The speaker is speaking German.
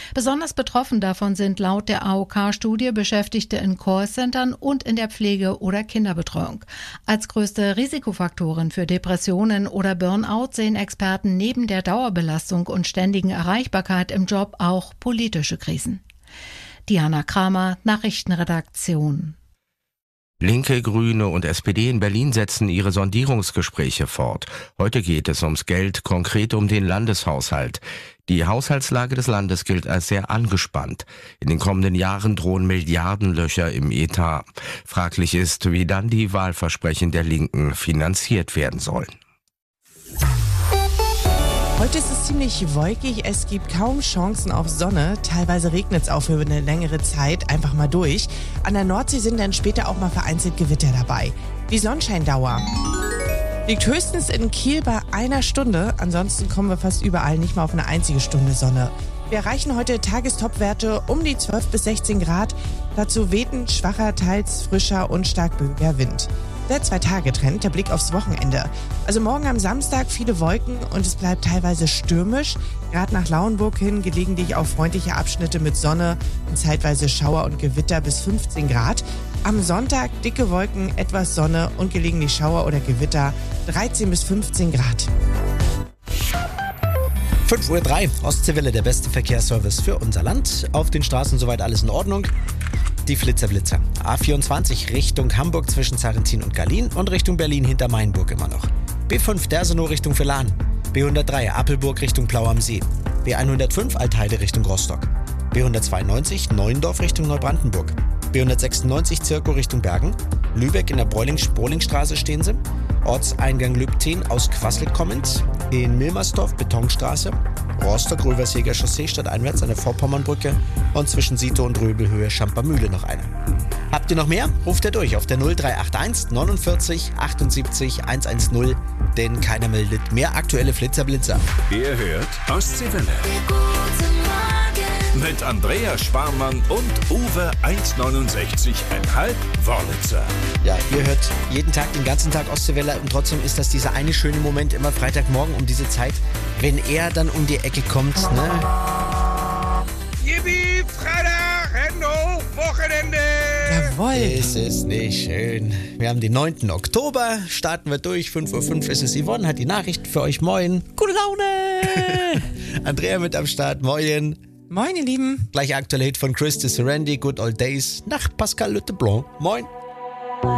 Besonders betroffen davon sind laut der AOK-Studie Beschäftigte in Callcentern und in der Pflege- oder Kinderbetreuung. Als größte Risikofaktoren für Depressionen oder Burnout sehen Experten neben der Dauerbelastung und ständigen Erreichbarkeit im Job auch politische Krisen. Diana Kramer, Nachrichtenredaktion. Linke, Grüne und SPD in Berlin setzen ihre Sondierungsgespräche fort. Heute geht es ums Geld, konkret um den Landeshaushalt. Die Haushaltslage des Landes gilt als sehr angespannt. In den kommenden Jahren drohen Milliardenlöcher im Etat. Fraglich ist, wie dann die Wahlversprechen der Linken finanziert werden sollen. Heute ist es ziemlich wolkig, es gibt kaum Chancen auf Sonne. Teilweise regnet es auch für eine längere Zeit einfach mal durch. An der Nordsee sind dann später auch mal vereinzelt Gewitter dabei. Die Sonnenscheindauer liegt höchstens in Kiel bei 1 Stunde. Ansonsten kommen wir fast überall nicht mal auf eine einzige Stunde Sonne. Wir erreichen heute Tagestopwerte um die 12 bis 16 Grad. Dazu weht ein schwacher, teils frischer und stark böiger Wind. Der 2-Tage-Trend, der Blick aufs Wochenende. Also morgen am Samstag viele Wolken und es bleibt teilweise stürmisch. Gerade nach Lauenburg hin gelegentlich auch freundliche Abschnitte mit Sonne und zeitweise Schauer und Gewitter bis 15 Grad. Am Sonntag dicke Wolken, etwas Sonne und gelegentlich Schauer oder Gewitter 13 bis 15 Grad. 5:03 Uhr, Ostseewelle, der beste Verkehrsservice für unser Land. Auf den Straßen soweit alles in Ordnung. Die Flitzer. A24 Richtung Hamburg zwischen Sarrentin und Gallien und Richtung Berlin hinter Mainburg immer noch. B5 Dersenow Richtung Villahn. B103 Apelburg Richtung Plau am See. B105 Altheide Richtung Rostock. B192 Neuendorf Richtung Neubrandenburg. B196 Zirkow Richtung Bergen. Lübeck in der Brohlingstraße stehen sie. Ortseingang Lübten aus Quassel kommend. In Milmersdorf Betonstraße. Rostock-Röversjäger Chaussee stadteinwärts an der Vorpommernbrücke und zwischen Sito und Röbelhöhe Schampermühle noch eine. Habt ihr noch mehr? Ruft ihr durch auf der 0381 49 78 110, denn keiner meldet mehr aktuelle Flitzer-Blitzer. Ihr hört Ostseewelle. Mit Andreas Sparmann und Uwe 1,69,5 Wörlitzer. Ja, ihr hört jeden Tag, den ganzen Tag Ostseewelle und trotzdem ist das dieser eine schöne Moment immer Freitagmorgen um diese Zeit, wenn er dann um die Ecke kommt, ne? Yippie, Freitag, Hände hoch, Wochenende! Jawohl! Ist es nicht schön? Wir haben den 9. Oktober, starten wir durch, 5:05 Uhr ist es. Yvonne hat die Nachrichten für euch, moin. Gute Laune! Andrea mit am Start, moin. Moin, ihr Lieben. Gleich aktuelle Hit von Chris de Serendi, Good Old Days, nach Pascal Le Blanc, moin.